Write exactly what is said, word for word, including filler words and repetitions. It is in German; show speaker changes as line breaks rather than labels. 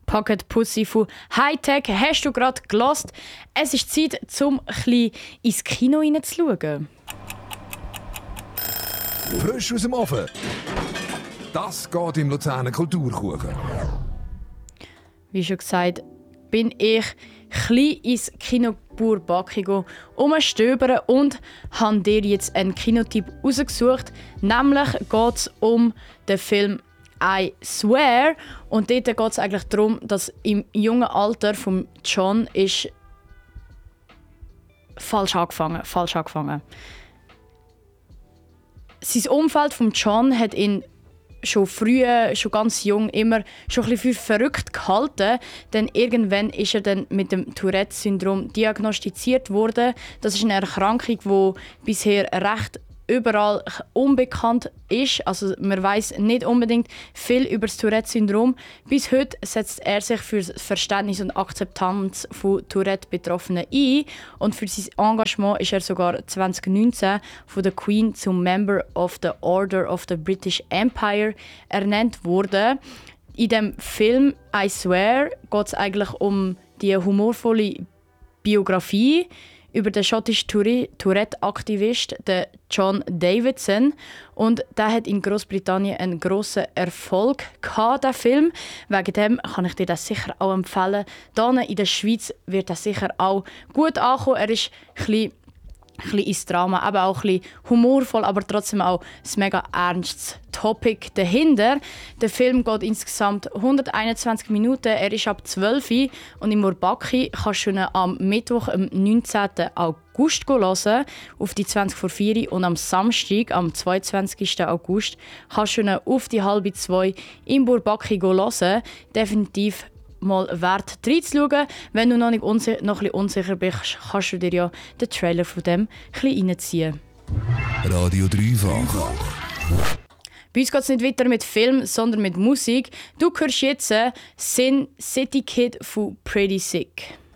Pocket Pussy von Hightech hast du gerade gehört. Es ist Zeit, um ein bisschen ins Kino hineinzuschauen.
Frisch aus dem Ofen. Das geht im Luzerner Kulturkuchen.
Wie schon gesagt, bin ich ein ins Kino Burbaki umstöbern und habe dir jetzt einen Kinotipp rausgesucht. Nämlich geht es um den Film «I Swear». Und dort geht es eigentlich darum, dass im jungen Alter von John ist falsch angefangen, falsch angefangen. Sein Umfeld von John hat ihn schon früh, schon ganz jung, immer schon ein bisschen für verrückt gehalten. Denn irgendwann ist er dann mit dem Tourette-Syndrom diagnostiziert worden. Das ist eine Erkrankung, die bisher recht überall unbekannt ist. Also man weiß nicht unbedingt viel über das Tourette-Syndrom. Bis heute setzt er sich für das Verständnis und Akzeptanz von Tourette-Betroffenen ein. Und für sein Engagement ist er sogar zwanzig neunzehn von der Queen zum Member of the Order of the British Empire ernannt worden. In dem Film «I Swear» geht es eigentlich um die humorvolle Biografie über den schottischen Tourette-Aktivist John Davidson. Und der hat in Großbritannien einen grossen Erfolg gehabt, der Film. Wegen dem kann ich dir das sicher auch empfehlen. Hier in der Schweiz wird er sicher auch gut ankommen. Er ist ein bisschen ein bisschen ins Drama, aber auch ein bisschen humorvoll, aber trotzdem auch ein mega ernstes Topic dahinter. Der Film geht insgesamt hunderteinundzwanzig Minuten, er ist ab zwölf Uhr und im Urbaki kannst du ihn am Mittwoch, am neunzehnten August hören, auf die zwanzig vor vier und am Samstag, am zweiundzwanzigsten August, kannst du ihn auf die halbe zwei im Urbaki hören. Definitiv mal wert reinzuschauen. Wenn du noch, nicht unsi- noch ein bisschen unsicher bist, kannst du dir ja den Trailer von dem ein bisschen reinziehen.
Radio Dreifach.
Bei uns geht es nicht weiter mit Film, sondern mit Musik. Du hörst jetzt «Sin City Kid» von Pretty Sick.